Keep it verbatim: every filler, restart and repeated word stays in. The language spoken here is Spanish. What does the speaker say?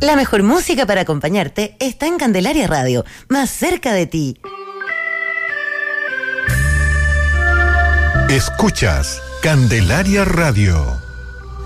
La mejor música para acompañarte está en Candelaria Radio, más cerca de ti. Escuchas Candelaria Radio.